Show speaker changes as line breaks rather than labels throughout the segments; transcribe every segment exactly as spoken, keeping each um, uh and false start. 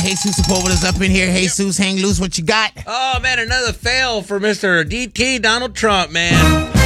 Jesus Sepulveda's up in here. Jesus, hang loose. What you got?
Oh, man, another fail for Mister D T Donald Trump, man.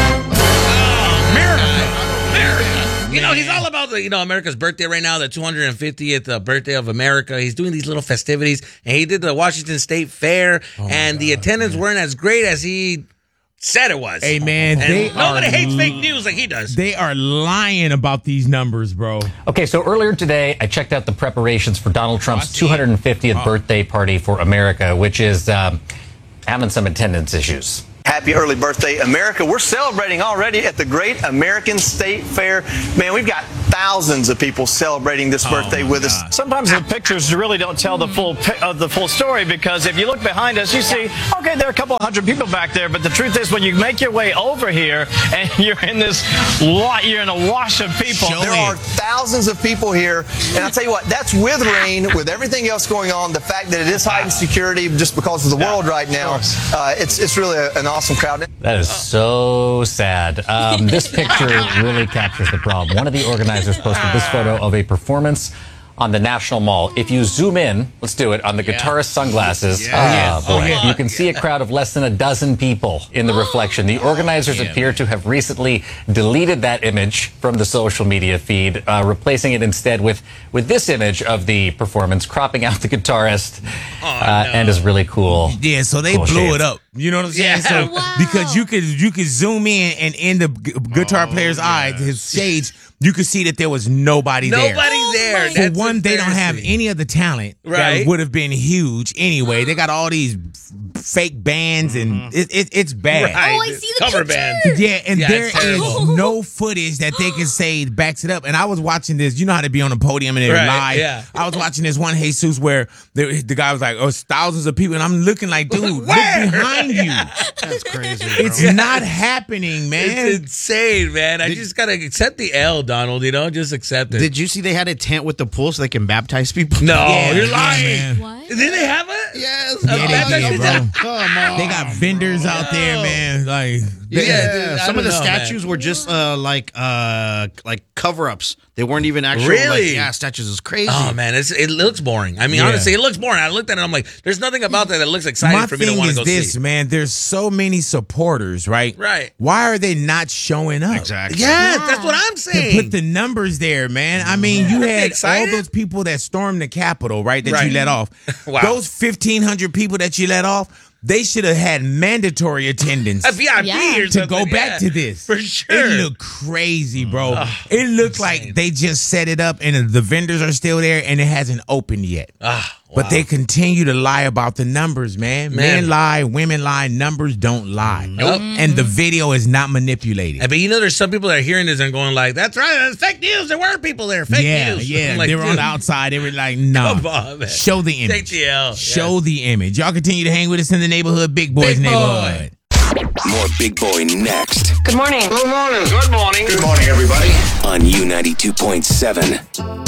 Oh, America. America. You know, he's all about the, you know, America's birthday right now, the two hundred fiftieth uh, birthday of America. He's doing these little festivities, and he did the Washington State Fair, oh and God, the attendance man. weren't as great as he said it was.
Hey, man,
and
they
nobody
are,
hates fake news like he does.
They are lying about these numbers, bro.
Okay, so earlier today, I checked out the preparations for Donald Trump's two hundred fiftieth oh. birthday party for America, which is um, having some attendance issues.
Happy early birthday, America. We're celebrating already at the Great American State Fair. Man, we've got thousands of people celebrating this birthday oh with God. us.
Sometimes the pictures really don't tell the full uh, the full story, because if you look behind us, you see, okay, there are a couple hundred people back there, but the truth is, when you make your way over here and you're in this lot, you're in a wash of people.
Show there it. are thousands of people here, and I'll tell you what, that's with rain, with everything else going on, the fact that it is heightened security just because of the world right now, uh, it's, it's really a, an awesome crowd.
That is so sad. Um, this picture really captures the problem. One of the organizers posted this photo of a performance on the National Mall. If you zoom in, let's do it, on the yeah. guitarist sunglasses, yeah. oh, boy, oh, yeah. you can see a crowd of less than a dozen people in the reflection. The organizers yeah. appear to have recently deleted that image from the social media feed, uh, replacing it instead with, with this image of the performance, cropping out the guitarist, oh, uh, no. and his really cool.
Yeah, so they
cool
blew
shades.
it up. You know what I'm saying?
Yeah.
So
Wow.
because you could you could zoom in, and in the gu- guitar
oh,
player's
yeah.
eye, his shades, you could see that there was nobody,
Nobody
there.
Nobody there.
For
That's
one, they don't have
embarrassing.
any of the talent
Right.
that would have been huge anyway. They got all these f- fake bands, and it, it, it's bad.
Right.
Oh, I see the
Cover
picture.
band.
Yeah, and
Yeah,
there
it's terrible.
is no footage that they can say backs it up. And I was watching this. You know how to be on a podium and they're
Right,
live.
yeah.
I was watching this one Jesus where the, the guy was like, "Oh, it's thousands of people," and I'm looking like, "Dude, look
Where?
behind you."
That's crazy.
It's not happening, man.
It's insane, man. I just gotta accept the L, Donald. You know, just accept it.
Did you see they had a tent with the pool so they can baptize people?
No,
Yeah,
you're
yeah,
lying.
man.
What?
Did they have it?
Yes.
Yeah,
Uh,
they
baptized
did,
people?
bro.
Come on.
They got vendors out there, man. Like,
Yeah,
Yeah, dude, I
some of the
don't know,
statues
man.
were just uh, like uh, like cover-ups. They weren't even actual.
Really?
Like, yeah, statues is crazy.
Oh man, it's, it looks boring. I mean,
Yeah.
honestly, it looks boring. I looked at it, I'm like, there's nothing about that that looks exciting
my
for me to
thing
want to
is
go
this,
see.
man. There's so many supporters, right?
Right.
Why are they not showing up?
Exactly.
Yeah,
Yeah.
that's what I'm
To
saying.
put the numbers there, man. I mean, you
Aren't they
had all
excited?
those people that stormed the Capitol, right? That
Right.
you let off.
Wow.
Those fifteen hundred people that you let off, they should have had mandatory attendance
A V I P
Yeah.
or
to
something.
go back
yeah.
to this.
For sure.
It looked crazy, bro. it looked like they just set it up and the vendors are still there and it hasn't opened yet.
Ah,
But
wow.
they continue to lie about the numbers, man.
Man.
Men lie, women lie, numbers don't lie.
Nope.
And the video is not manipulated.
But you know, there's some people that are hearing this and going like, "That's right, that's fake news. There were people there, fake
yeah,
news."
yeah.
I'm like,
they were on
dude,
the outside. They were like, no.
Come on, man.
Show the image.
Take the L.
Show
Yeah.
the image. Y'all continue to hang with us in the neighborhood, Big Boys
Big Boy.
neighborhood.
More Big Boy next
Good morning.
Good morning. Good morning.
on U ninety-two point seven.